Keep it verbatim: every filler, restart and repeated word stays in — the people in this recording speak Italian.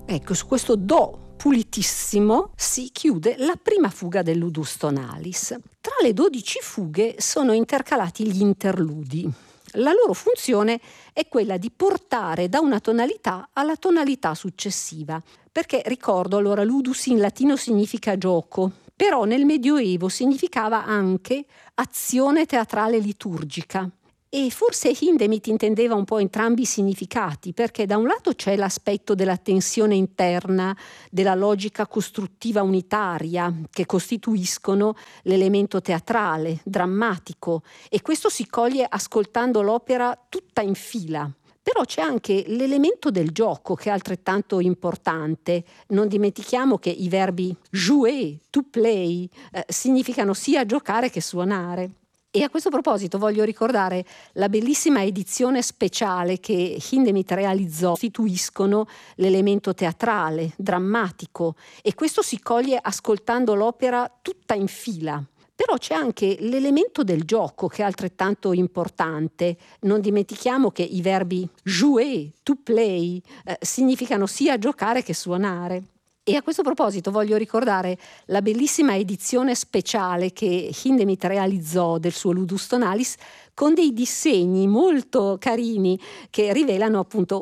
Ecco, su questo do pulitissimo si chiude la prima fuga del Ludus Tonalis. Tra le dodici fughe sono intercalati gli interludi. La loro funzione è quella di portare da una tonalità alla tonalità successiva, perché ricordo, allora, ludus in latino significa gioco, però nel Medioevo significava anche azione teatrale liturgica. E forse Hindemith intendeva un po' entrambi i significati, perché da un lato c'è l'aspetto della tensione interna, della logica costruttiva unitaria, che costituiscono l'elemento teatrale, drammatico, e questo si coglie ascoltando l'opera tutta in fila. Però c'è anche l'elemento del gioco, che è altrettanto importante. Non dimentichiamo che i verbi jouer, to play, eh, significano sia giocare che suonare. E a questo proposito voglio ricordare la bellissima edizione speciale che Hindemith realizzò, costituiscono l'elemento teatrale, drammatico, e questo si coglie ascoltando l'opera tutta in fila. Però c'è anche l'elemento del gioco, che è altrettanto importante. Non dimentichiamo che i verbi jouer, to play, eh, significano sia giocare che suonare. E a questo proposito voglio ricordare la bellissima edizione speciale che Hindemith realizzò del suo Ludus Tonalis, con dei disegni molto carini che rivelano appunto